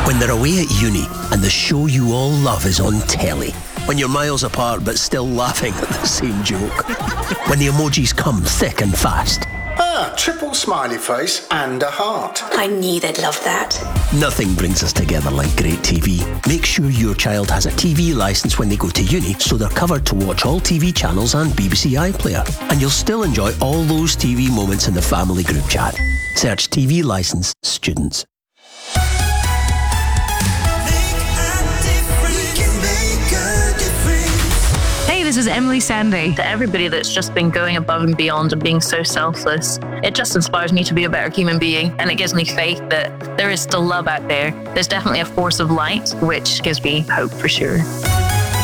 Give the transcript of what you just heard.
When they're away at uni and the show you all love is on telly. When you're miles apart but still laughing at the same joke. When the emojis come thick and fast. Triple smiley face and a heart. I knew they'd love that. Nothing brings us together like great TV. Make sure your child has a TV licence when they go to uni so they're covered to watch all TV channels and BBC iPlayer. And you'll still enjoy all those TV moments in the family group chat. Search TV licence students. Hey, this is Emily Sandy. To everybody that's just been going above and beyond and being so selfless, it just inspires me to be a better human being, and it gives me faith that there is still love out there. There's definitely a force of light, which gives me hope for sure.